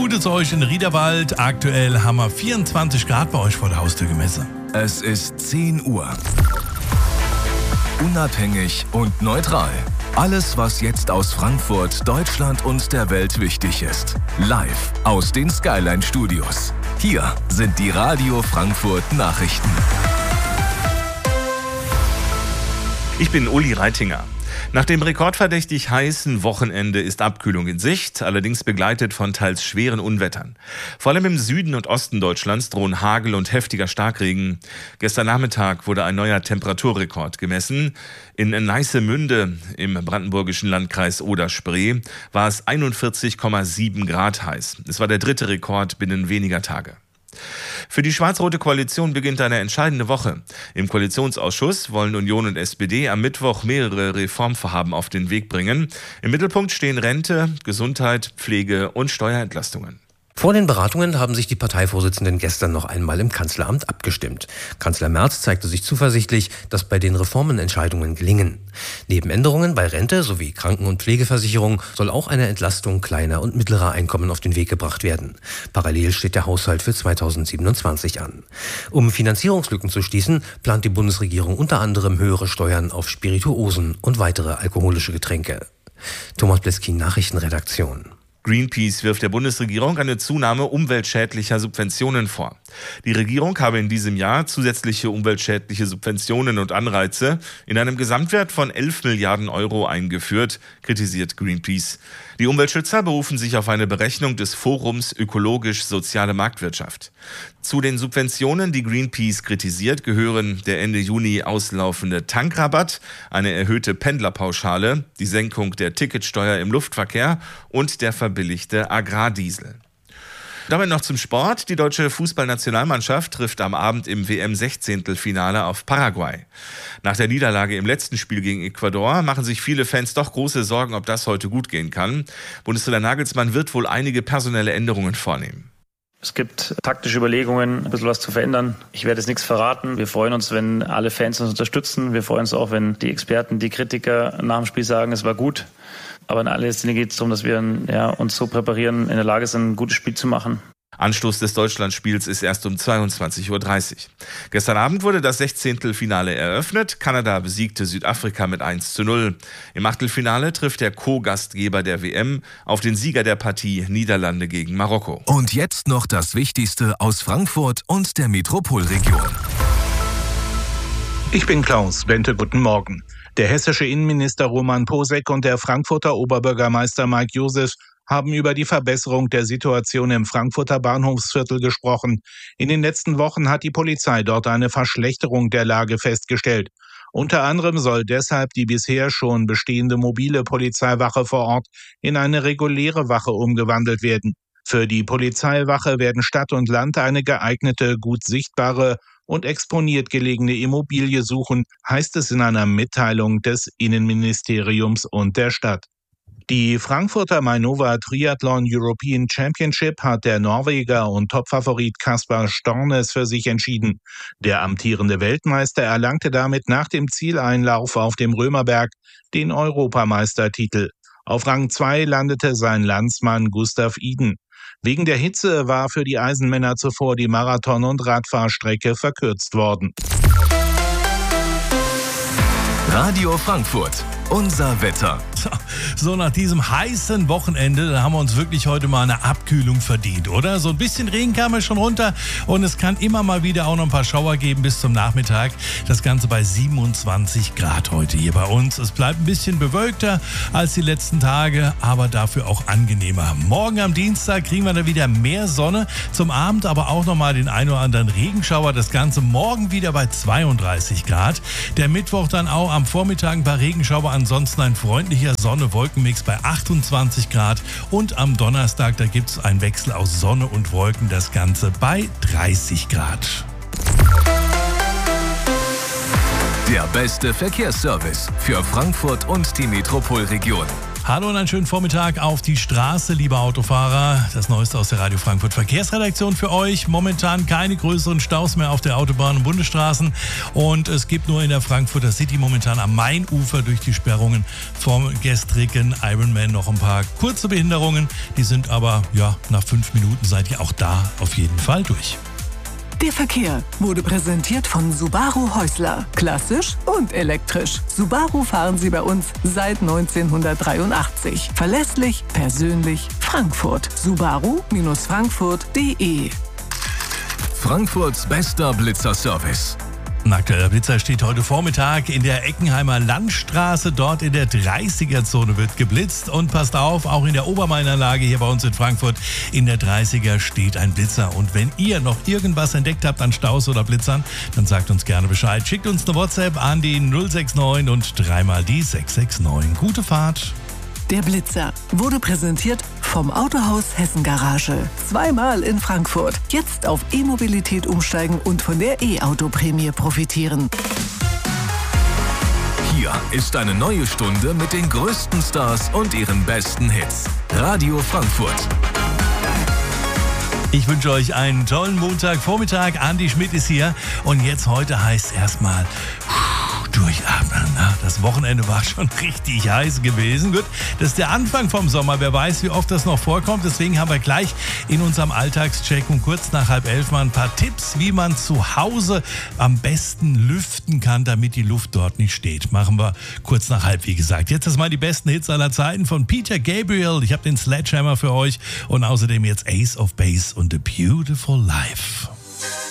Gute zu euch in Riederwald. Aktuell haben wir 24 Grad bei euch vor der Haustür gemessen. Es ist 10 Uhr. Unabhängig und neutral. Alles, was jetzt aus Frankfurt, Deutschland und der Welt wichtig ist. Live aus den Skyline Studios. Hier sind die Radio Frankfurt Nachrichten. Ich bin Uli Reitinger. Nach dem rekordverdächtig heißen Wochenende ist Abkühlung in Sicht, allerdings begleitet von teils schweren Unwettern. Vor allem im Süden und Osten Deutschlands drohen Hagel und heftiger Starkregen. Gestern Nachmittag wurde ein neuer Temperaturrekord gemessen. In Neissemünde im brandenburgischen Landkreis Oder-Spree war es 41,7 Grad heiß. Es war der dritte Rekord binnen weniger Tage. Für die schwarz-rote Koalition beginnt eine entscheidende Woche. Im Koalitionsausschuss wollen Union und SPD am Mittwoch mehrere Reformvorhaben auf den Weg bringen. Im Mittelpunkt stehen Rente, Gesundheit, Pflege und Steuerentlastungen. Vor den Beratungen haben sich die Parteivorsitzenden gestern noch einmal im Kanzleramt abgestimmt. Kanzler Merz zeigte sich zuversichtlich, dass bei den Reformen Entscheidungen gelingen. Neben Änderungen bei Rente sowie Kranken- und Pflegeversicherung soll auch eine Entlastung kleiner und mittlerer Einkommen auf den Weg gebracht werden. Parallel steht der Haushalt für 2027 an. Um Finanzierungslücken zu schließen, plant die Bundesregierung unter anderem höhere Steuern auf Spirituosen und weitere alkoholische Getränke. Thomas Bleskin, Nachrichtenredaktion. Greenpeace wirft der Bundesregierung eine Zunahme umweltschädlicher Subventionen vor. Die Regierung habe in diesem Jahr zusätzliche umweltschädliche Subventionen und Anreize in einem Gesamtwert von 11 Milliarden Euro eingeführt, kritisiert Greenpeace. Die Umweltschützer berufen sich auf eine Berechnung des Forums Ökologisch-Soziale Marktwirtschaft. Zu den Subventionen, die Greenpeace kritisiert, gehören der Ende Juni auslaufende Tankrabatt, eine erhöhte Pendlerpauschale, die Senkung der Ticketsteuer im Luftverkehr und der verbilligte Agrardiesel. Damit noch zum Sport. Die deutsche Fußballnationalmannschaft trifft am Abend im WM-16-Finale auf Paraguay. Nach der Niederlage im letzten Spiel gegen Ecuador machen sich viele Fans doch große Sorgen, ob das heute gut gehen kann. Bundestrainer Nagelsmann wird wohl einige personelle Änderungen vornehmen. Es gibt taktische Überlegungen, ein bisschen was zu verändern. Ich werde jetzt nichts verraten. Wir freuen uns, wenn alle Fans uns unterstützen. Wir freuen uns auch, wenn die Experten, die Kritiker nach dem Spiel sagen, es war gut. Aber in allererster Linie geht es darum, dass wir uns so präparieren, in der Lage sind, ein gutes Spiel zu machen. Anstoß des Deutschlandspiels ist erst um 22:30 Uhr. Gestern Abend wurde das 16. eröffnet. Kanada besiegte Südafrika mit 1:0. Im Achtelfinale trifft der Co-Gastgeber der WM auf den Sieger der Partie Niederlande gegen Marokko. Und jetzt noch das Wichtigste aus Frankfurt und der Metropolregion. Ich bin Klaus Bente, guten Morgen. Der hessische Innenminister Roman Posek und der Frankfurter Oberbürgermeister Mike Joseph haben über die Verbesserung der Situation im Frankfurter Bahnhofsviertel gesprochen. In den letzten Wochen hat die Polizei dort eine Verschlechterung der Lage festgestellt. Unter anderem soll deshalb die bisher schon bestehende mobile Polizeiwache vor Ort in eine reguläre Wache umgewandelt werden. Für die Polizeiwache werden Stadt und Land eine geeignete, gut sichtbare und exponiert gelegene Immobilie suchen, heißt es in einer Mitteilung des Innenministeriums und der Stadt. Die Frankfurter Mainova Triathlon European Championship hat der Norweger und Topfavorit Kaspar Stornes für sich entschieden. Der amtierende Weltmeister erlangte damit nach dem Zieleinlauf auf dem Römerberg den Europameistertitel. Auf Rang 2 landete sein Landsmann Gustav Iden. Wegen der Hitze war für die Eisenmänner zuvor die Marathon- und Radfahrstrecke verkürzt worden. Radio Frankfurt, unser Wetter. So, nach diesem heißen Wochenende, da haben wir uns wirklich heute mal eine Abkühlung verdient, oder? So ein bisschen Regen kam ja schon runter und es kann immer mal wieder auch noch ein paar Schauer geben bis zum Nachmittag. Das Ganze bei 27 Grad heute hier bei uns. Es bleibt ein bisschen bewölkter als die letzten Tage, aber dafür auch angenehmer. Morgen am Dienstag kriegen wir dann wieder mehr Sonne, zum Abend aber auch noch mal den ein oder anderen Regenschauer. Das Ganze morgen wieder bei 32 Grad. Der Mittwoch dann auch am Vormittag ein paar Regenschauer, ansonsten ein freundlicher Sonne-Wolkenmix bei 28 Grad und am Donnerstag, da gibt es einen Wechsel aus Sonne und Wolken, das Ganze bei 30 Grad. Der beste Verkehrsservice für Frankfurt und die Metropolregion. Hallo und einen schönen Vormittag auf die Straße, liebe Autofahrer. Das Neueste aus der Radio Frankfurt Verkehrsredaktion für euch. Momentan keine größeren Staus mehr auf der Autobahn und Bundesstraßen. Und es gibt nur in der Frankfurter City momentan am Mainufer durch die Sperrungen vom gestrigen Ironman noch ein paar kurze Behinderungen. Die sind aber, nach 5 Minuten seid ihr auch da auf jeden Fall durch. Der Verkehr wurde präsentiert von Subaru Häusler. Klassisch und elektrisch. Subaru fahren Sie bei uns seit 1983. Verlässlich, persönlich, Frankfurt. Subaru-Frankfurt.de. Frankfurts bester Blitzerservice. Ein aktueller Blitzer steht heute Vormittag in der Eckenheimer Landstraße. Dort in der 30er-Zone wird geblitzt. Und passt auf, auch in der Obermainanlage hier bei uns in Frankfurt in der 30er steht ein Blitzer. Und wenn ihr noch irgendwas entdeckt habt an Staus oder Blitzern, dann sagt uns gerne Bescheid. Schickt uns eine WhatsApp an die 069 und 3 die 669. Gute Fahrt. Der Blitzer wurde präsentiert vom Autohaus Hessen Garage. 2-mal in Frankfurt. Jetzt auf E-Mobilität umsteigen und von der E-Auto-Prämie profitieren. Hier ist eine neue Stunde mit den größten Stars und ihren besten Hits. Radio Frankfurt. Ich wünsche euch einen tollen Montagvormittag. Andi Schmidt ist hier. Und jetzt heute heißt erstmal durchatmen. Das Wochenende war schon richtig heiß gewesen. Gut, das ist der Anfang vom Sommer. Wer weiß, wie oft das noch vorkommt. Deswegen haben wir gleich in unserem Alltagscheck um kurz nach 10:30 mal ein paar Tipps, wie man zu Hause am besten lüften kann, damit die Luft dort nicht steht. Machen wir kurz nach 10:30, wie gesagt. Jetzt erstmal die besten Hits aller Zeiten von Peter Gabriel. Ich habe den Sledgehammer für euch und außerdem jetzt Ace of Base und A Beautiful Life.